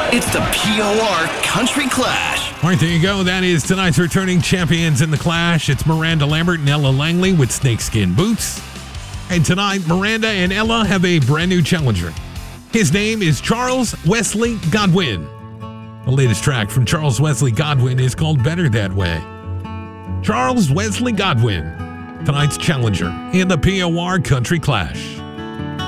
It's the POR Country Clash. All right, there you go. That is tonight's returning champions in the Clash. It's Miranda Lambert and Ella Langley with snakeskin boots. And tonight, Miranda and Ella have a brand new challenger. His name is Charles Wesley Godwin. The latest track from Charles Wesley Godwin is called Better That Way. Charles Wesley Godwin, tonight's challenger in the POR Country Clash.